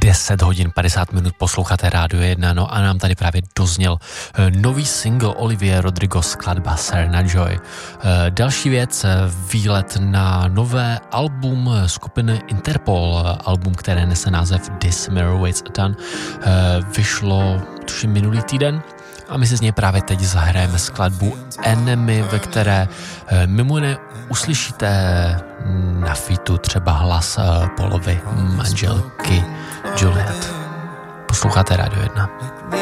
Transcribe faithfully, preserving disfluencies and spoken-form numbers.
deset hodin padesát minut posloucháte Rádio jedna, no a nám tady právě dozněl nový single Olivia Rodrigo, skladba Serena Joy. Další věc, výlet na nové album skupiny Interpol, album, které nese název This Mirror Waits a Ton, vyšlo tuším minulý týden. A my si z něj právě teď zahrajeme skladbu Enemy, ve které mimo jiné uslyšíte na featu třeba hlas Paulovy manželky Juliet. Posloucháte Rádio jedna.